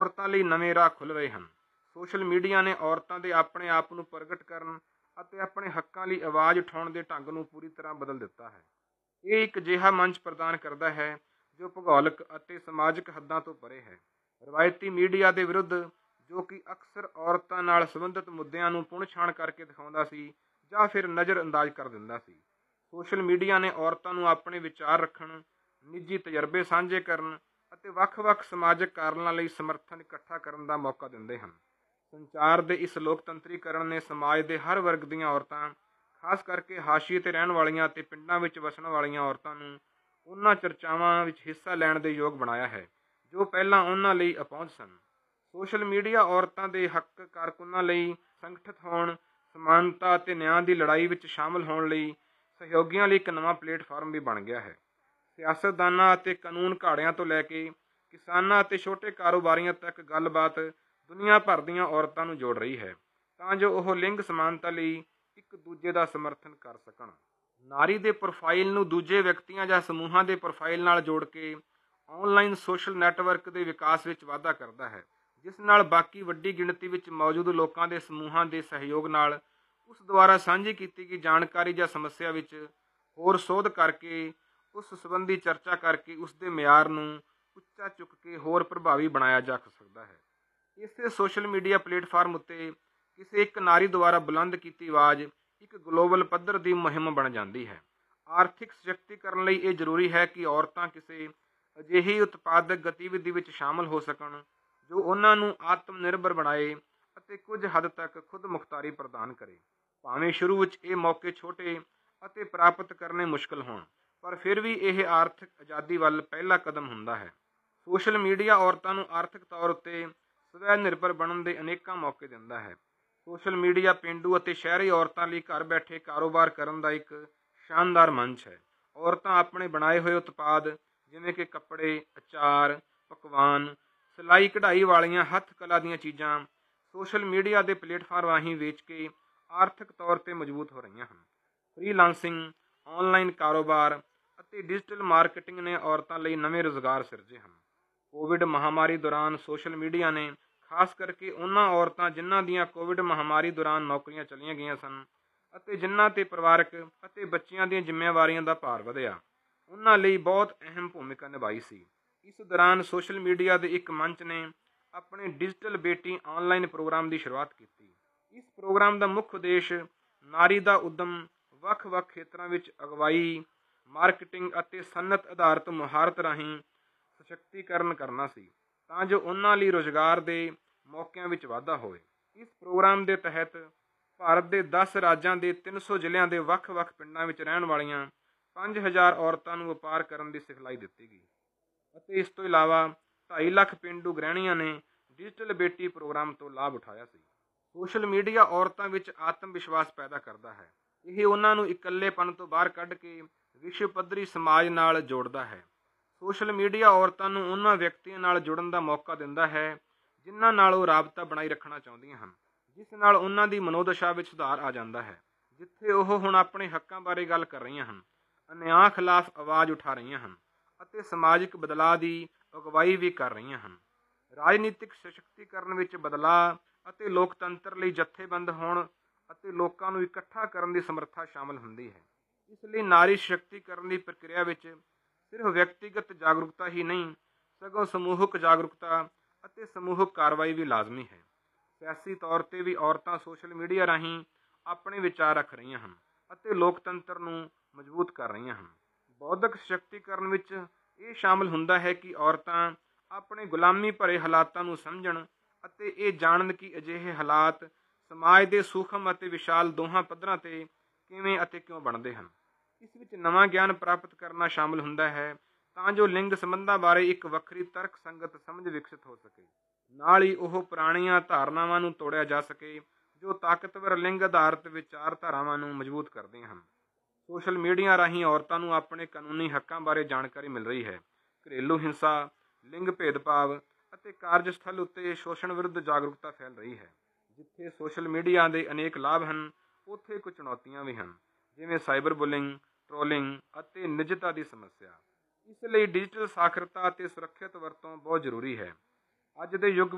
ਔਰਤਾਂ ਲਈ ਨਵੇਂ ਰਾਹ ਖੁੱਲ੍ਹ ਰਹੇ ਹਨ। ਸੋਸ਼ਲ ਮੀਡੀਆ ਨੇ ਔਰਤਾਂ ਦੇ ਆਪਣੇ ਆਪ ਨੂੰ ਪ੍ਰਗਟ ਕਰਨ ਅਤੇ ਆਪਣੇ ਹੱਕਾਂ ਲਈ ਆਵਾਜ਼ ਉਠਾਉਣ ਦੇ ਢੰਗ ਨੂੰ ਪੂਰੀ ਤਰ੍ਹਾਂ ਬਦਲ ਦਿੱਤਾ ਹੈ। ਇਹ ਇੱਕ ਅਜਿਹਾ ਮੰਚ ਪ੍ਰਦਾਨ ਕਰਦਾ ਹੈ ਜੋ ਭੂਗੋਲਿਕ ਅਤੇ ਸਮਾਜਿਕ ਹੱਦਾਂ ਤੋਂ ਪਰੇ ਹੈ। ਰਵਾਇਤੀ ਮੀਡੀਆ ਦੇ ਵਿਰੁੱਧ, ਜੋ ਕਿ ਅਕਸਰ ਔਰਤਾਂ ਨਾਲ ਸੰਬੰਧਿਤ ਮੁੱਦਿਆਂ ਨੂੰ ਪੁਣ-ਛਾਣ ਕਰਕੇ ਦਿਖਾਉਂਦਾ ਸੀ ਜਾਂ ਫਿਰ ਨਜ਼ਰ ਅੰਦਾਜ਼ ਕਰ ਦਿੰਦਾ ਸੀ, ਸੋਸ਼ਲ ਮੀਡੀਆ ਨੇ ਔਰਤਾਂ ਨੂੰ ਆਪਣੇ ਵਿਚਾਰ ਰੱਖਣ, ਨਿੱਜੀ ਤਜਰਬੇ ਸਾਂਝੇ ਕਰਨ ਅਤੇ ਵੱਖ-ਵੱਖ ਸਮਾਜਿਕ ਕਾਰਨਾਂ ਲਈ ਸਮਰਥਨ ਇਕੱਠਾ ਕਰਨ ਦਾ ਮੌਕਾ ਦਿੰਦੇ ਹਨ। ਸੰਚਾਰ ਦੇ ਇਸ ਲੋਕਤੰਤਰੀਕਰਨ ਨੇ ਸਮਾਜ ਦੇ ਹਰ ਵਰਗ ਦੀਆਂ ਔਰਤਾਂ, ਖਾਸ ਕਰਕੇ ਹਾਸ਼ੀਏ 'ਤੇ ਰਹਿਣ ਵਾਲੀਆਂ ਅਤੇ ਪਿੰਡਾਂ ਵਿੱਚ ਵਸਣ ਵਾਲੀਆਂ ਔਰਤਾਂ ਨੂੰ ਉਹਨਾਂ ਚਰਚਾਵਾਂ ਵਿੱਚ ਹਿੱਸਾ ਲੈਣ ਦੇ ਯੋਗ ਬਣਾਇਆ ਹੈ ਜੋ ਪਹਿਲਾਂ ਉਹਨਾਂ ਲਈ ਅਪਹੁੰਚ ਸਨ। ਸੋਸ਼ਲ ਮੀਡੀਆ ਔਰਤਾਂ ਦੇ ਹੱਕ ਕਾਰਕੁਨਾਂ ਲਈ ਸੰਗਠਿਤ ਹੋਣ, ਸਮਾਨਤਾ ਅਤੇ ਨਿਆਂ ਦੀ ਲੜਾਈ ਵਿੱਚ ਸ਼ਾਮਲ ਹੋਣ ਲਈ ਸਹਿਯੋਗੀਆਂ ਲਈ ਇੱਕ ਨਵਾਂ ਪਲੇਟਫਾਰਮ ਵੀ ਬਣ ਗਿਆ ਹੈ। ਸਿਆਸਤਦਾਨਾਂ ਅਤੇ ਕਾਨੂੰਨ ਘਾੜਿਆਂ ਤੋਂ ਲੈ ਕੇ ਕਿਸਾਨਾਂ ਅਤੇ ਛੋਟੇ ਕਾਰੋਬਾਰੀਆਂ ਤੱਕ ਗੱਲਬਾਤ ਦੁਨੀਆ ਭਰ ਦੀਆਂ ਔਰਤਾਂ ਨੂੰ ਜੋੜ ਰਹੀ ਹੈ ਤਾਂ ਜੋ ਉਹ ਲਿੰਗ ਸਮਾਨਤਾ ਲਈ ਇੱਕ ਦੂਜੇ ਦਾ ਸਮਰਥਨ ਕਰ ਸਕਣ। ਨਾਰੀ ਦੇ ਪ੍ਰੋਫਾਈਲ ਨੂੰ ਦੂਜੇ ਵਿਅਕਤੀਆਂ ਜਾਂ ਸਮੂਹਾਂ ਦੇ ਪ੍ਰੋਫਾਈਲ ਨਾਲ ਜੋੜ ਕੇ ਆਨਲਾਈਨ ਸੋਸ਼ਲ ਨੈੱਟਵਰਕ ਦੇ ਵਿਕਾਸ ਵਿੱਚ ਵਾਧਾ ਕਰਦਾ ਹੈ, ਜਿਸ ਨਾਲ ਬਾਕੀ ਵੱਡੀ ਗਿਣਤੀ ਵਿੱਚ ਮੌਜੂਦ ਲੋਕਾਂ ਦੇ ਸਮੂਹਾਂ ਦੇ ਸਹਿਯੋਗ ਨਾਲ ਉਸ ਦੁਆਰਾ ਸਾਂਝੀ ਕੀਤੀ ਗਈ ਜਾਣਕਾਰੀ ਜਾਂ ਸਮੱਸਿਆ ਵਿੱਚ ਹੋਰ ਸੋਧ ਕਰਕੇ ਉਸ ਸੰਬੰਧੀ ਚਰਚਾ ਕਰਕੇ ਉਸ ਦੇ ਮਿਆਰ ਨੂੰ ਉੱਚਾ ਚੁੱਕ ਕੇ ਹੋਰ ਪ੍ਰਭਾਵੀ ਬਣਾਇਆ ਜਾ ਸਕਦਾ ਹੈ। ਇਸੇ ਸੋਸ਼ਲ ਮੀਡੀਆ ਪਲੇਟਫਾਰਮ ਉੱਤੇ ਕਿਸੇ ਇੱਕ ਨਾਰੀ ਦੁਆਰਾ ਬੁਲੰਦ ਕੀਤੀ ਆਵਾਜ਼ ਇੱਕ ਗਲੋਬਲ ਪੱਧਰ ਦੀ ਮੁਹਿੰਮ ਬਣ ਜਾਂਦੀ ਹੈ। ਆਰਥਿਕ ਸਸ਼ਕਤੀਕਰਨ ਲਈ ਇਹ ਜ਼ਰੂਰੀ ਹੈ ਕਿ ਔਰਤਾਂ ਕਿਸੇ ਅਜਿਹੀ ਉਤਪਾਦਕ ਗਤੀਵਿਧੀ ਵਿੱਚ ਸ਼ਾਮਲ ਹੋ ਸਕਣ ਜੋ ਉਹਨਾਂ ਨੂੰ ਆਤਮ ਨਿਰਭਰ ਬਣਾਏ ਅਤੇ ਕੁਝ ਹੱਦ ਤੱਕ ਖੁਦ ਮੁਖਤਾਰੀ ਪ੍ਰਦਾਨ ਕਰੇ। ਭਾਵੇਂ ਸ਼ੁਰੂ ਵਿੱਚ ਇਹ ਮੌਕੇ ਛੋਟੇ ਅਤੇ ਪ੍ਰਾਪਤ ਕਰਨੇ ਮੁਸ਼ਕਲ ਹੋਣ, ਪਰ ਫਿਰ ਵੀ ਇਹ ਆਰਥਿਕ ਆਜ਼ਾਦੀ ਵੱਲ ਪਹਿਲਾ ਕਦਮ ਹੁੰਦਾ ਹੈ। ਸੋਸ਼ਲ ਮੀਡੀਆ ਔਰਤਾਂ ਨੂੰ ਆਰਥਿਕ ਤੌਰ ਉੱਤੇ ਸਵੈ ਨਿਰਭਰ ਬਣਨ ਦੇ ਅਨੇਕਾਂ ਮੌਕੇ ਦਿੰਦਾ ਹੈ। ਸੋਸ਼ਲ ਮੀਡੀਆ ਪੇਂਡੂ ਅਤੇ ਸ਼ਹਿਰੀ ਔਰਤਾਂ ਲਈ ਘਰ ਬੈਠੇ ਕਾਰੋਬਾਰ ਕਰਨ ਦਾ ਇੱਕ ਸ਼ਾਨਦਾਰ ਮੰਚ ਹੈ। ਔਰਤਾਂ ਆਪਣੇ ਬਣਾਏ ਹੋਏ ਉਤਪਾਦ ਜਿਵੇਂ ਕਿ ਕੱਪੜੇ, ਅਚਾਰ, ਪਕਵਾਨ, ਸਿਲਾਈ ਕਢਾਈ ਵਾਲੀਆਂ ਹੱਥ ਕਲਾ ਦੀਆਂ ਚੀਜ਼ਾਂ ਸੋਸ਼ਲ ਮੀਡੀਆ ਦੇ ਪਲੇਟਫਾਰਮ ਰਾਹੀਂ ਵੇਚ ਕੇ ਆਰਥਿਕ ਤੌਰ 'ਤੇ ਮਜ਼ਬੂਤ ਹੋ ਰਹੀਆਂ ਹਨ। ਫ੍ਰੀਲਾਂਸਿੰਗ, ਆਨਲਾਈਨ ਕਾਰੋਬਾਰ ਅਤੇ ਡਿਜੀਟਲ ਮਾਰਕੀਟਿੰਗ ਨੇ ਔਰਤਾਂ ਲਈ ਨਵੇਂ ਰੁਜ਼ਗਾਰ ਸਿਰਜੇ ਹਨ। ਕੋਵਿਡ ਮਹਾਮਾਰੀ ਦੌਰਾਨ ਸੋਸ਼ਲ ਮੀਡੀਆ ਨੇ ਖਾਸ ਕਰਕੇ ਉਹਨਾਂ ਔਰਤਾਂ ਜਿਨ੍ਹਾਂ ਦੀਆਂ ਕੋਵਿਡ ਮਹਾਮਾਰੀ ਦੌਰਾਨ ਨੌਕਰੀਆਂ ਚਲੀਆਂ ਗਈਆਂ ਸਨ ਅਤੇ ਜਿਨ੍ਹਾਂ 'ਤੇ ਪਰਿਵਾਰਕ ਅਤੇ ਬੱਚਿਆਂ ਦੀਆਂ ਜ਼ਿੰਮੇਵਾਰੀਆਂ ਦਾ ਭਾਰ ਵਧਿਆ, ਉਹਨਾਂ ਲਈ ਬਹੁਤ ਅਹਿਮ ਭੂਮਿਕਾ ਨਿਭਾਈ ਸੀ। ਇਸ ਦੌਰਾਨ ਸੋਸ਼ਲ ਮੀਡੀਆ ਦੇ ਇੱਕ ਮੰਚ ਨੇ ਆਪਣੇ ਡਿਜੀਟਲ ਬੇਟੀ ਆਨਲਾਈਨ ਪ੍ਰੋਗਰਾਮ ਦੀ ਸ਼ੁਰੂਆਤ ਕੀਤੀ। ਇਸ ਪ੍ਰੋਗਰਾਮ ਦਾ ਮੁੱਖ ਉਦੇਸ਼ ਨਾਰੀ ਦਾ ਉੱਦਮ ਵੱਖ-ਵੱਖ ਖੇਤਰਾਂ ਵਿੱਚ ਅਗਵਾਈ, ਮਾਰਕੀਟਿੰਗ ਅਤੇ ਸਨਅਤ ਆਧਾਰਿਤ ਮੁਹਾਰਤ ਰਾਹੀਂ ਸਸ਼ਕਤੀਕਰਨ ਕਰਨਾ ਸੀ ਤਾਂ ਜੋ ਉਹਨਾਂ ਲਈ ਰੁਜ਼ਗਾਰ ਦੇ ਮੌਕਿਆਂ ਵਿੱਚ ਵਾਧਾ ਹੋਵੇ। ਇਸ ਪ੍ਰੋਗਰਾਮ ਦੇ ਤਹਿਤ ਭਾਰਤ ਦੇ 10 ਰਾਜਾਂ ਦੇ 300 ਜ਼ਿਲ੍ਹਿਆਂ ਦੇ ਵੱਖ-ਵੱਖ ਪਿੰਡਾਂ ਵਿੱਚ ਰਹਿਣ ਵਾਲੀਆਂ 5000 ਔਰਤਾਂ ਨੂੰ ਵਪਾਰ ਕਰਨ ਦੀ ਸਿਖਲਾਈ ਦਿੱਤੀ ਗਈ ਅਤੇ ਇਸ ਤੋਂ ਇਲਾਵਾ 2.5 ਲੱਖ ਪੇਂਡੂ ਗ੍ਰਹਿਣੀਆਂ ਨੇ ਡਿਜੀਟਲ ਬੇਟੀ ਪ੍ਰੋਗਰਾਮ ਤੋਂ ਲਾਭ ਉਠਾਇਆ ਸੀ। ਸੋਸ਼ਲ ਮੀਡੀਆ ਔਰਤਾਂ ਵਿੱਚ ਆਤਮ ਵਿਸ਼ਵਾਸ ਪੈਦਾ ਕਰਦਾ ਹੈ। ਇਹ ਉਹਨਾਂ ਨੂੰ ਇਕੱਲੇਪਣ ਤੋਂ ਬਾਹਰ ਕੱਢ ਕੇ ਵਿਸ਼ਵ ਪੱਧਰੀ ਸਮਾਜ ਨਾਲ ਜੋੜਦਾ ਹੈ। ਸੋਸ਼ਲ ਮੀਡੀਆ ਔਰਤਾਂ ਨੂੰ ਉਹਨਾਂ ਵਿਅਕਤੀਆਂ ਨਾਲ ਜੁੜਨ ਦਾ ਮੌਕਾ ਦਿੰਦਾ ਹੈ ਜਿਨ੍ਹਾਂ ਨਾਲ ਉਹ ਰਾਬਤਾ ਬਣਾਈ ਰੱਖਣਾ ਚਾਹੁੰਦੀਆਂ ਹਨ, ਜਿਸ ਨਾਲ ਉਹਨਾਂ ਦੀ ਮਨੋਦਸ਼ਾ ਵਿੱਚ ਸੁਧਾਰ ਆ ਜਾਂਦਾ ਹੈ। ਜਿੱਥੇ ਉਹ ਹੁਣ ਆਪਣੇ ਹੱਕਾਂ ਬਾਰੇ ਗੱਲ ਕਰ ਰਹੀਆਂ ਹਨ, ਅਨਿਆਂ ਖਿਲਾਫ ਆਵਾਜ਼ ਉਠਾ ਰਹੀਆਂ ਹਨ ਅਤੇ ਸਮਾਜਿਕ ਬਦਲਾਅ ਦੀ ਅਗਵਾਈ ਵੀ ਕਰ ਰਹੀਆਂ ਹਨ। ਰਾਜਨੀਤਿਕ ਸਸ਼ਕਤੀਕਰਨ ਵਿੱਚ ਬਦਲਾਅ ਅਤੇ ਲੋਕਤੰਤਰ ਲਈ ਜਥੇਬੰਦ ਹੋਣ ਅਤੇ ਲੋਕਾਂ ਨੂੰ ਇਕੱਠਾ ਕਰਨ ਦੀ ਸਮਰੱਥਾ ਸ਼ਾਮਲ ਹੁੰਦੀ ਹੈ। ਇਸ ਲਈ ਨਾਰੀ ਸਸ਼ਕਤੀਕਰਨ ਦੀ ਪ੍ਰਕਿਰਿਆ ਵਿੱਚ ਸਿਰਫ ਵਿਅਕਤੀਗਤ ਜਾਗਰੂਕਤਾ ਹੀ ਨਹੀਂ, ਸਗੋਂ ਸਮੂਹਕ ਜਾਗਰੂਕਤਾ ਅਤੇ ਸਮੂਹਕ ਕਾਰਵਾਈ ਵੀ ਲਾਜ਼ਮੀ ਹੈ। ਸਿਆਸੀ ਤੌਰ 'ਤੇ ਵੀ ਔਰਤਾਂ ਸੋਸ਼ਲ ਮੀਡੀਆ ਰਾਹੀਂ ਆਪਣੇ ਵਿਚਾਰ ਰੱਖ ਰਹੀਆਂ ਹਨ ਅਤੇ ਲੋਕਤੰਤਰ ਨੂੰ ਮਜ਼ਬੂਤ ਕਰ ਰਹੀਆਂ ਹਨ। ਬੌਧਿਕ ਸਸ਼ਕਤੀਕਰਨ ਵਿੱਚ ਇਹ ਸ਼ਾਮਲ ਹੁੰਦਾ ਹੈ ਕਿ ਔਰਤਾਂ ਆਪਣੇ ਗੁਲਾਮੀ ਭਰੇ ਹਾਲਾਤਾਂ ਨੂੰ ਸਮਝਣ ਅਤੇ ਇਹ ਜਾਣਨ ਕਿ ਅਜਿਹੇ ਹਾਲਾਤ ਸਮਾਜ ਦੇ ਸੂਖਮ ਅਤੇ ਵਿਸ਼ਾਲ ਦੋਹਾਂ ਪੱਧਰਾਂ 'ਤੇ ਕਿਵੇਂ ਅਤੇ ਕਿਉਂ ਬਣਦੇ ਹਨ। ਇਸ ਵਿੱਚ ਨਵਾਂ ਗਿਆਨ ਪ੍ਰਾਪਤ ਕਰਨਾ ਸ਼ਾਮਲ ਹੁੰਦਾ ਹੈ ਤਾਂ ਜੋ ਲਿੰਗ ਸੰਬੰਧਾਂ ਬਾਰੇ ਇੱਕ ਵੱਖਰੀ ਤਰਕ ਸੰਗਤ ਸਮਝ ਵਿਕਸਿਤ ਹੋ ਸਕੇ। ਨਾਲ ਹੀ ਉਹ ਪੁਰਾਣੀਆਂ ਧਾਰਨਾਵਾਂ ਨੂੰ ਤੋੜਿਆ ਜਾ ਸਕੇ ਜੋ ਤਾਕਤਵਰ ਲਿੰਗ ਆਧਾਰਿਤ ਵਿਚਾਰਧਾਰਾਵਾਂ ਨੂੰ ਮਜ਼ਬੂਤ ਕਰਦੀਆਂ ਹਨ। ਸੋਸ਼ਲ ਮੀਡੀਆ ਰਾਹੀਂ ਔਰਤਾਂ ਨੂੰ ਆਪਣੇ ਕਾਨੂੰਨੀ ਹੱਕਾਂ ਬਾਰੇ ਜਾਣਕਾਰੀ ਮਿਲ ਰਹੀ ਹੈ। ਘਰੇਲੂ ਹਿੰਸਾ, ਲਿੰਗ ਭੇਦਭਾਵ ਅਤੇ ਕਾਰਜਸਥਲ ਉੱਤੇ ਸ਼ੋਸ਼ਣ ਵਿਰੁੱਧ ਜਾਗਰੂਕਤਾ ਫੈਲ ਰਹੀ ਹੈ। ਜਿੱਥੇ ਸੋਸ਼ਲ ਮੀਡੀਆ ਦੇ ਅਨੇਕ ਲਾਭ ਹਨ, ਉੱਥੇ ਕੁਝ ਚੁਣੌਤੀਆਂ ਵੀ ਹਨ, ਜਿਵੇਂ ਸਾਈਬਰ ਬੁਲਿੰਗ, ਟ੍ਰੋਲਿੰਗ ਅਤੇ ਨਿੱਜਤਾ ਦੀ ਸਮੱਸਿਆ। ਇਸ ਲਈ ਡਿਜੀਟਲ ਸਾਖਰਤਾ ਅਤੇ ਸੁਰੱਖਿਅਤ ਵਰਤੋਂ ਬਹੁਤ ਜ਼ਰੂਰੀ ਹੈ। ਅੱਜ ਦੇ ਯੁੱਗ